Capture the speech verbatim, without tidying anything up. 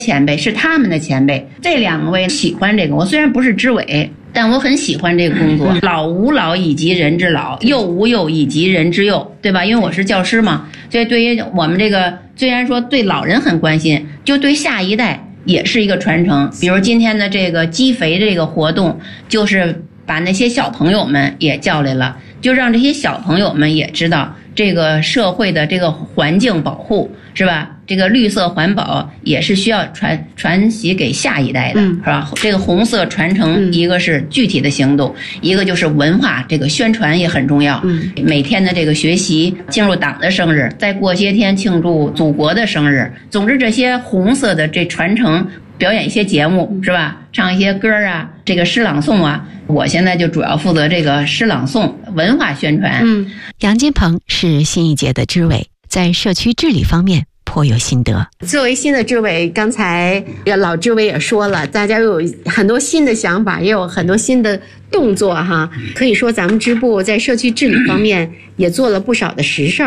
前辈，是他们的前辈。这两位喜欢这个，我虽然不是支委，但我很喜欢这个工作。老吾老以及人之老，幼吾幼以及人之幼，对吧？因为我是教师嘛，所以对于我们这个，虽然说对老人很关心，就对下一代也是一个传承。比如今天的这个积肥这个活动，就是把那些小朋友们也叫来了，就让这些小朋友们也知道这个社会的这个环境保护，是吧？这个绿色环保也是需要传传习给下一代的， 嗯、 是吧？这个红色传承，一个是具体的行动，嗯、一个就是文化这个宣传也很重要。 嗯， 每天的这个学习，庆祝党的生日，再过些天庆祝祖国的生日。总之，这些红色的这传承，表演一些节目，是吧？唱一些歌啊，这个诗朗诵啊。我现在就主要负责这个诗朗诵文化宣传。 嗯，杨金鹏是新一届的支委，在社区治理方面颇有心得。作为新的支委，刚才老支委也说了，大家有很多新的想法，也有很多新的动作哈。可以说咱们支部在社区治理方面也做了不少的实事。